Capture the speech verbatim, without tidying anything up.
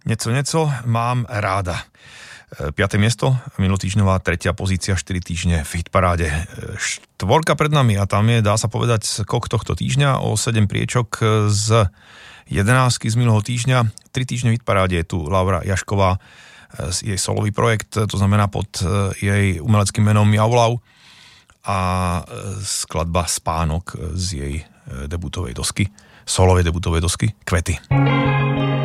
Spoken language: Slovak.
Nieco, nieco mám ráda. Piaté miesto, minulotýždňová tretia pozícia, štyri týždne v hitparáde. Štvorka pred nami a tam je, dá sa povedať, skok tohto týždňa o sedem priečok z jedenásky z minulého týždňa. tri týždne v hitparáde je tu Laura Jašková, jej solový projekt, to znamená pod jej umeleckým menom Javlau a skladba Spánok z jej debutovej dosky, solovej debutovej dosky Kvety.